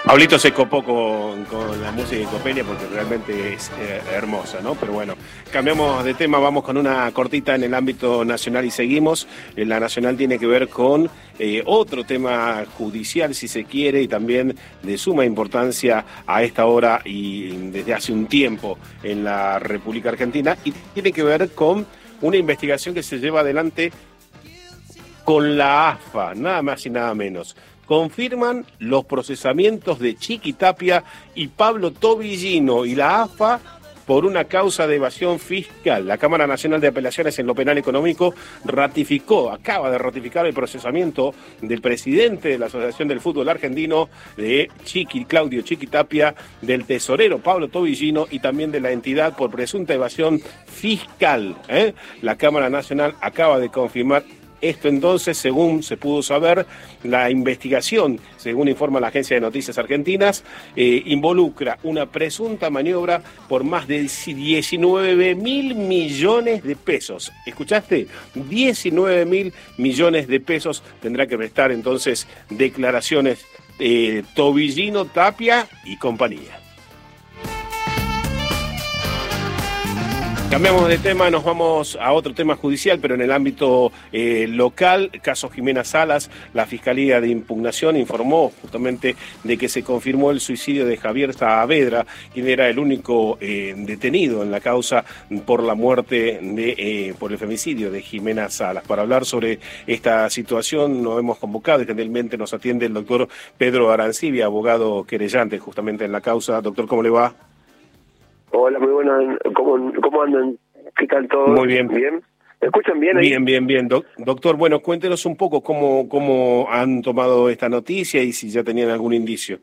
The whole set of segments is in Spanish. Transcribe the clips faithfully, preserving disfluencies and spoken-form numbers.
Pablito se copó con, con la música de Coppelia porque realmente es eh, hermosa, ¿no? Pero bueno, cambiamos de tema, vamos con una cortita en el ámbito nacional y seguimos. La nacional tiene que ver con eh, otro tema judicial, si se quiere, y también de suma importancia a esta hora y desde hace un tiempo en la República Argentina, y tiene que ver con una investigación que se lleva adelante con la A F A, nada más y nada menos. Confirman los procesamientos de Chiqui Tapia y Pablo Tobillino y la A F A por una causa de evasión fiscal. La Cámara Nacional de Apelaciones en lo Penal Económico ratificó, acaba de ratificar el procesamiento del presidente de la Asociación del Fútbol Argentino, de Chiqui, Claudio Chiqui Tapia, del tesorero Pablo Tobillino y también de la entidad por presunta evasión fiscal. ¿eh? La Cámara Nacional acaba de confirmar esto. Entonces, según se pudo saber, la investigación, según informa la Agencia de Noticias Argentinas, eh, involucra una presunta maniobra por más de diecinueve mil millones de pesos. ¿Escuchaste? diecinueve mil millones de pesos tendrá que prestar entonces declaraciones eh, Tobillino, Tapia y compañía. Cambiamos de tema, nos vamos a otro tema judicial, pero en el ámbito eh, local, caso Jimena Salas. La Fiscalía de Impugnación informó justamente de que se confirmó el suicidio de Javier Saavedra, quien era el único eh, detenido en la causa por la muerte, de, eh, por el femicidio de Jimena Salas. Para hablar sobre esta situación nos hemos convocado y generalmente nos atiende el doctor Pedro Arancibia, abogado querellante justamente en la causa. Doctor, ¿cómo le va? Hola, muy buenas. ¿Cómo, cómo andan? ¿Qué tal todo? Muy bien. ¿Bien? ¿Me escuchan bien ahí? Bien, bien, bien. Do- doctor, bueno, cuéntenos un poco cómo, cómo han tomado esta noticia y si ya tenían algún indicio.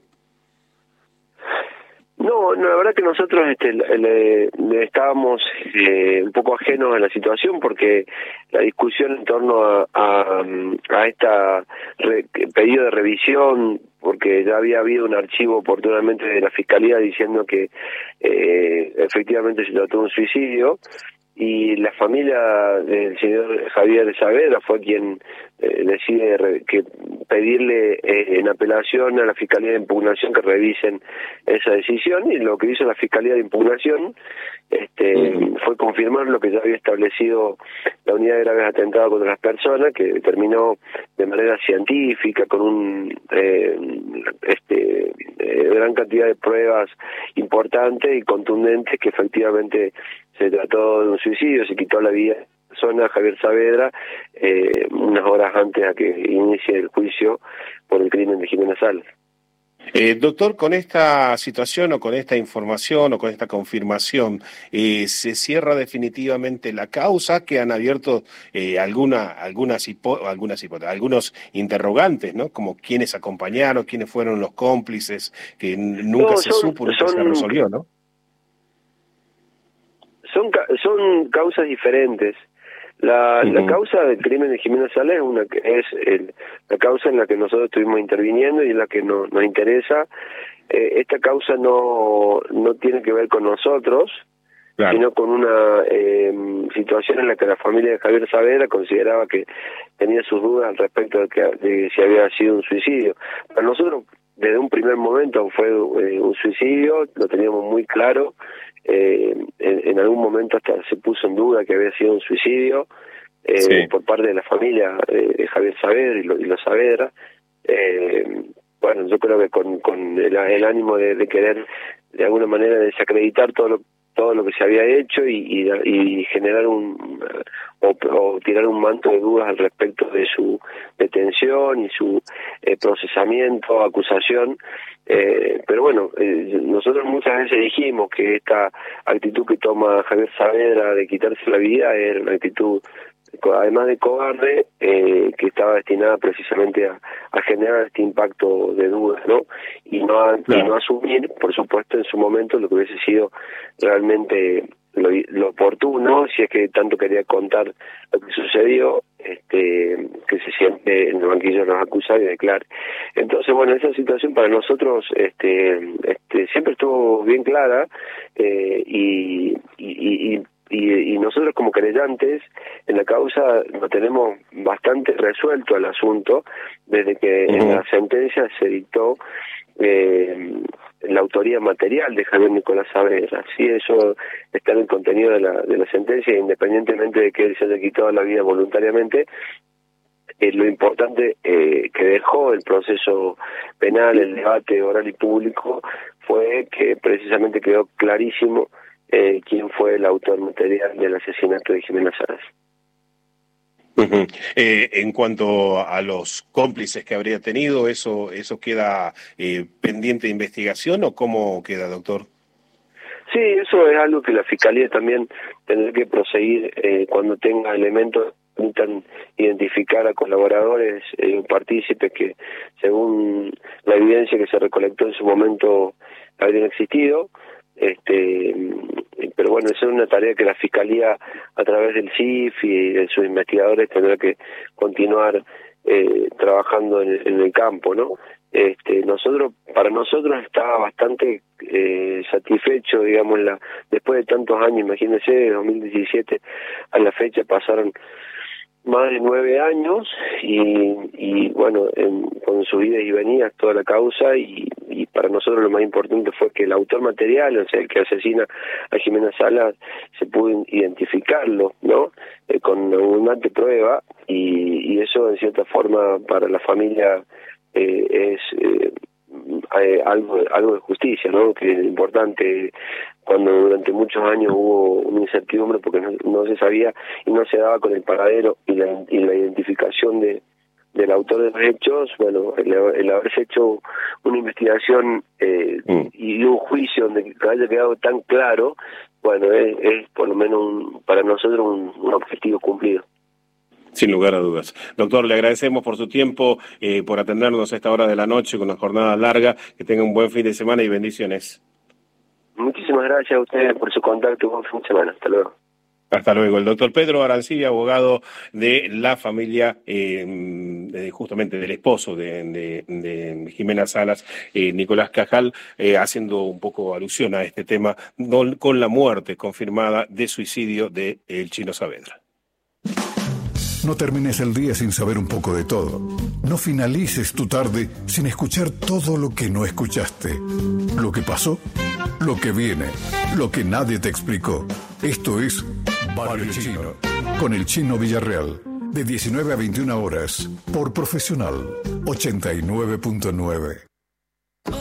No, no, la verdad que nosotros este, le, le estábamos eh, un poco ajenos a la situación porque la discusión en torno a, a, a esta re, pedido de revisión, porque ya había habido un archivo oportunamente de la Fiscalía diciendo que eh, efectivamente se trató de un suicidio, y la familia del señor Javier Saavedra fue quien eh, decide re, que pedirle eh, en apelación a la Fiscalía de Impugnación que revisen esa decisión, y lo que hizo la Fiscalía de Impugnación este, uh-huh. fue confirmar lo que ya había establecido la Unidad de Graves Atentados contra las Personas, que determinó de manera científica, con un eh, este eh, gran cantidad de pruebas importantes y contundentes, que efectivamente se trató de un suicidio. Se quitó la vida de la persona, Javier Saavedra, eh, unas horas antes a que inicie el juicio por el crimen de Jimena Salas. Eh, doctor, con esta situación o con esta información o con esta confirmación, eh, ¿se cierra definitivamente la causa? Que han abierto eh, alguna, algunas, hipo, algunas hipótesis, algunos interrogantes, ¿no? Como quiénes acompañaron, quiénes fueron los cómplices, que nunca no, se son, supo, nunca son, se resolvió, ¿no? Son, son causas diferentes. La, uh-huh. la causa del crimen de Jimena Salas es, una, es el, la causa en la que nosotros estuvimos interviniendo y en la que no, nos interesa. Eh, esta causa no, no tiene que ver con nosotros, claro, sino con una eh, situación en la que la familia de Javier Saavedra consideraba que tenía sus dudas al respecto de, que, de si había sido un suicidio. Para nosotros, desde un primer momento, fue eh, un suicidio, lo teníamos muy claro. Eh, en, en algún momento hasta se puso en duda que había sido un suicidio eh, sí. por parte de la familia eh, de Javier Saavedra y, lo, y los Saavedra. Eh, bueno, yo creo que con, con el, el ánimo de, de querer de alguna manera desacreditar todo lo todo lo que se había hecho y, y, y generar un o, o tirar un manto de dudas al respecto de su detención y su eh, procesamiento, acusación. Eh, pero bueno, eh, nosotros muchas veces dijimos que esta actitud que toma Javier Saavedra de quitarse la vida era una actitud, además de cobarde, eh, que estaba destinada precisamente a, a generar este impacto de dudas, ¿no? Y no, a, claro. y no asumir, por supuesto, en su momento lo que hubiese sido realmente lo, lo oportuno, si es que tanto quería contar lo que sucedió, este, que se siente en el banquillo de los acusados y declare. Entonces, bueno, esa situación para nosotros este, este, siempre estuvo bien clara eh, y, y, y Y, y nosotros como querellantes en la causa lo tenemos bastante resuelto el asunto desde que uh-huh. en la sentencia se dictó eh, la autoría material de Javier Nicolás Saavedra. Sí, eso está en el contenido de la, de la sentencia, independientemente de que él se haya quitado la vida voluntariamente. Eh, lo importante eh, que dejó el proceso penal, el debate oral y público, fue que precisamente quedó clarísimo eh, quién fue el autor material del asesinato de Jimena Salas. Uh-huh. Eh, en cuanto a los cómplices que habría tenido, ¿eso eso queda eh, pendiente de investigación o cómo queda, doctor? Sí, eso es algo que la Fiscalía también tendrá que proseguir eh, cuando tenga elementos que permitan identificar a colaboradores eh, partícipes que, según la evidencia que se recolectó en su momento, habrían existido. Este, pero bueno, esa es una tarea que la Fiscalía, a través del C I F y de sus investigadores, tendrá que continuar eh, trabajando en, en el campo, ¿no? Este, nosotros, para nosotros estaba bastante eh, satisfecho, digamos, la, después de tantos años, imagínense, de dos mil diecisiete a la fecha pasaron más de nueve años y, y bueno, en, con sus idas y venidas toda la causa, y, y para nosotros lo más importante fue que el autor material, o sea, el que asesina a Jimena Salas, se pudo identificarlo, ¿no? Eh, con abundante prueba, y, y eso en cierta forma para la familia eh, es eh, eh, algo algo de justicia, ¿no? Que es importante cuando durante muchos años hubo una incertidumbre porque no, no se sabía y no se daba con el paradero y la, y la identificación de del autor de los hechos. Bueno, el, el haberse hecho una investigación eh, mm. y un juicio donde haya quedado tan claro, bueno, es, es por lo menos un, para nosotros un, un objetivo cumplido. Sin lugar a dudas. Doctor, le agradecemos por su tiempo, eh, por atendernos a esta hora de la noche con una jornada larga. Que tenga un buen fin de semana y bendiciones. Muchísimas gracias a ustedes por su contacto. Buen fin de semana. Hasta luego. Hasta luego. El doctor Pedro Arancibia, abogado de la familia, eh, justamente del esposo de, de, de Jimena Salas, eh, Nicolás Cajal, eh, haciendo un poco alusión a este tema con la muerte confirmada de suicidio de el Chino Saavedra. No termines el día sin saber un poco de todo. No finalices tu tarde sin escuchar todo lo que no escuchaste. Lo que pasó, lo que viene, lo que nadie te explicó. Esto es Barrio Chino, con el Chino Villarreal, de diecinueve a veintiuna horas, por Profesional ochenta y nueve punto nueve.